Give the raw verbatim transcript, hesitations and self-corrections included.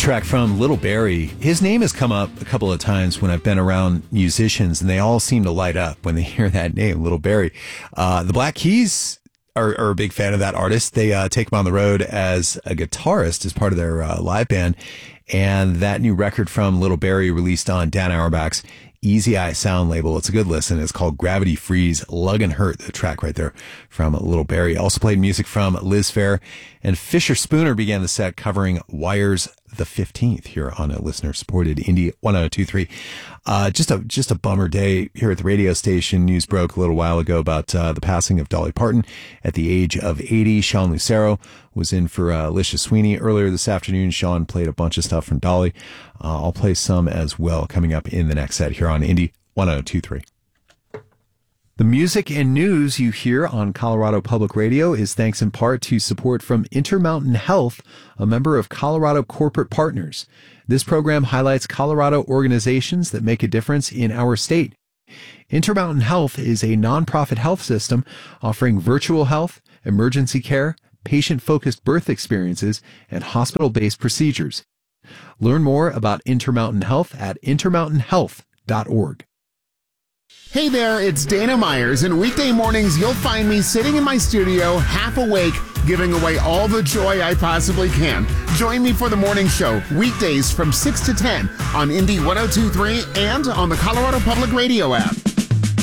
track from Little Barry. His name has come up a couple of times when I've been around musicians, and they all seem to light up when they hear that name, Little Barry. Uh, the Black Keys are, are a big fan of that artist. They uh, take him on the road as a guitarist as part of their uh, live band. And that new record from Little Barry released on Dan Auerbach's Easy Eye Sound label. It's a good listen. It's called Gravity Freeze, Luggin' Hurt, the track right there from Little Barry. Also played music from Liz Phair, and Fisher Spooner began the set covering Wire's The fifteenth here on a listener-supported Indie one oh two three. Uh, just a just a bummer day here at the radio station. News broke a little while ago about uh, the passing of Dolly Parton at the age of eighty. Sean Lucero was in for uh, Alicia Sweeney earlier this afternoon. Sean played a bunch of stuff from Dolly. Uh, I'll play some as well coming up in the next set here on Indie one oh two three. The music and news you hear on Colorado Public Radio is thanks in part to support from Intermountain Health, a member of Colorado Corporate Partners. This program highlights Colorado organizations that make a difference in our state. Intermountain Health is a nonprofit health system offering virtual health, emergency care, patient-focused birth experiences, and hospital-based procedures. Learn more about Intermountain Health at intermountain health dot org. Hey there, it's Dana Myers, and weekday mornings you'll find me sitting in my studio, half awake, giving away all the joy I possibly can. Join me for the morning show, weekdays from six to ten on Indie one oh two three and on the Colorado Public Radio app.